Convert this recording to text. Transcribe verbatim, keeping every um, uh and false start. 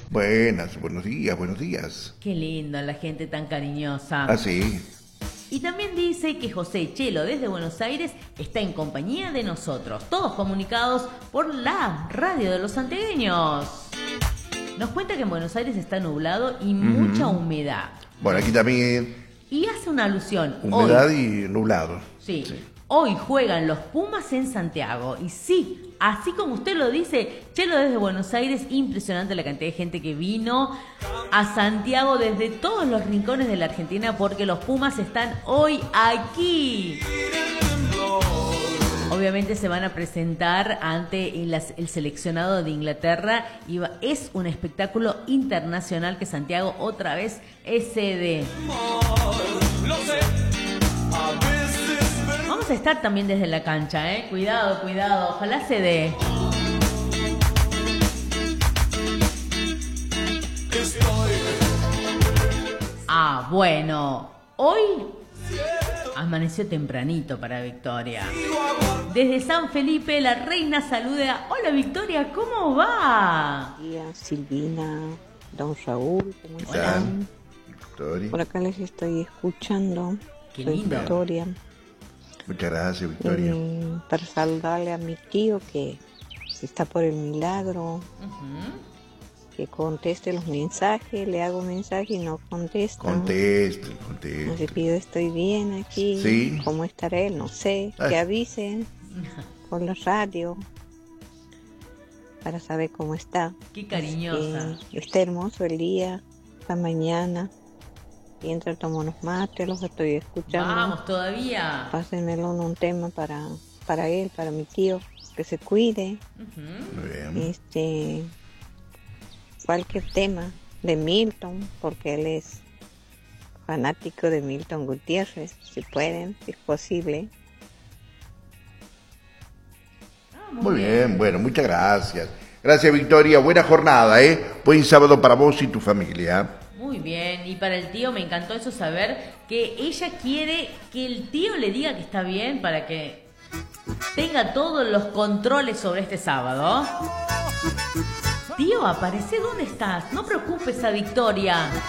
Buenas, buenos días, buenos días. Qué lindo, la gente tan cariñosa. Ah, sí. Y también dice que José Chelo desde Buenos Aires está en compañía de nosotros, todos comunicados por la radio de los santiagueños. Nos cuenta que en Buenos Aires está nublado y mucha Ujú. humedad. Bueno, aquí también Y hace una alusión. humedad Hoy, y nublado. sí, Sí. hoy juegan los Pumas en Santiago. Y sí, así como usted lo dice, Chelo desde Buenos Aires, impresionante la cantidad de gente que vino a Santiago desde todos los rincones de la Argentina porque los Pumas están hoy aquí. Obviamente se van a presentar ante el, el seleccionado de Inglaterra y va, es un espectáculo internacional que Santiago otra vez es sede. Vamos a estar también desde la cancha, ¿eh? Cuidado, cuidado, ojalá se dé. Ah, bueno, hoy amaneció tempranito para Victoria. Desde San Felipe, la reina saluda. Hola Victoria, ¿cómo va? Buenos días, Silvina, don Raúl, ¿cómo ¿Qué están? tal, Victoria? Por acá les estoy escuchando. Qué Soy lindo. Victoria. Muchas gracias, Victoria. Eh, para saludarle a mi tío que está por el milagro, Ujú. que conteste los mensajes, le hago mensaje y no contesta. Conteste, Le conteste. pido, estoy bien aquí. Sí. ¿Cómo estará él? No sé. Ay. Que avisen por la radio para saber cómo está. Qué cariñosa. Eh, está hermoso el día, esta mañana. Mientras tomo unos mates, los estoy escuchando. Vamos todavía. Pásenmelo en un tema para, para él, para mi tío, que se cuide. Ujú. Muy bien. Este, cualquier tema de Milton, porque él es fanático de Milton Gutiérrez, si pueden, si es posible. Muy bien, bueno, muchas gracias. Gracias, Victoria. Buena jornada, ¿eh? Buen sábado para vos y tu familia. Muy bien, y para el tío me encantó eso saber que ella quiere que el tío le diga que está bien para que tenga todos los controles sobre este sábado. Tío, aparece, ¿dónde estás? No preocupes a Victoria.